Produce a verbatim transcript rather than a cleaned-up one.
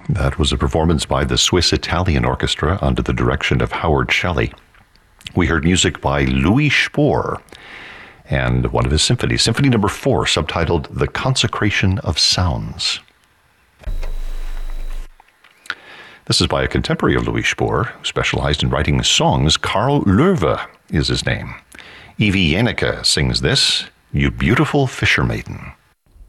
That was a performance by the Swiss Italian Orchestra under the direction of Howard Shelley. We heard music by Louis Spohr and one of his symphonies, Symphony Number Four, subtitled The Consecration of Sounds. This is by a contemporary of Louis Spohr, who specialized in writing songs. Carl Loewe is his name. Evie Janneke sings this, You Beautiful Fisher Maiden.